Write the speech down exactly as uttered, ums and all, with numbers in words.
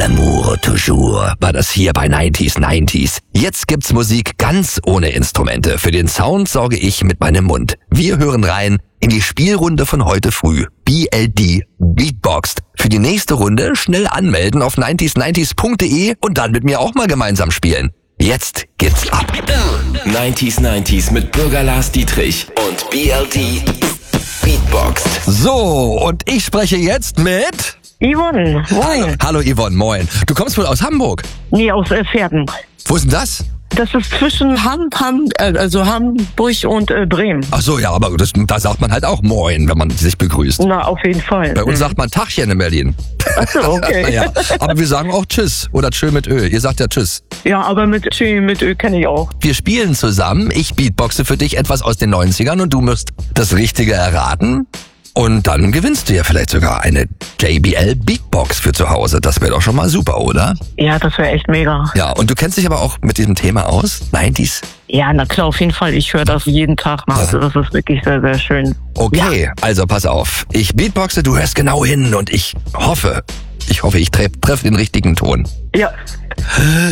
L'amour toujours war das hier bei neunzig neunzig. Jetzt gibt's Musik ganz ohne Instrumente. Für den Sound sorge ich mit meinem Mund. Wir hören rein in die Spielrunde von heute früh. B L D Beatboxed. Für die nächste Runde schnell anmelden auf neunzig neunzig punkt de und dann mit mir auch mal gemeinsam spielen. Jetzt geht's ab. neunzig neunzig mit Bürger Lars Dietrich und B L D Beatboxed. So, und ich spreche jetzt mit... Yvonne, moin. Hallo Yvonne, moin. Du kommst wohl aus Hamburg? Nee, aus äh, Pferden. Wo ist denn das? Das ist zwischen Ham, Ham, äh, also Hamburg und äh, Bremen. Ach so, ja, aber das, da sagt man halt auch Moin, wenn man sich begrüßt. Na, auf jeden Fall. Bei uns sagt man Tachchen in Berlin. Ach so, okay. Ja, aber wir sagen auch Tschüss oder Tschö mit Ö. Ihr sagt ja Tschüss. Ja, aber mit Tschö, mit Ö kenne ich auch. Wir spielen zusammen. Ich beatboxe für dich etwas aus den neunzigern und du musst das Richtige erraten. Und dann gewinnst du ja vielleicht sogar eine J B L Beatbox für zu Hause. Das wäre doch schon mal super, oder? Ja, das wäre echt mega. Ja, und du kennst dich aber auch mit diesem Thema aus? neunziger? Ja, na klar, auf jeden Fall. Ich höre das jeden Tag mal. Also das ist wirklich sehr, sehr schön. Okay, Ja. also pass auf. Ich beatboxe, du hörst genau hin und ich hoffe, ich hoffe, ich treffe treff den richtigen Ton. Ja.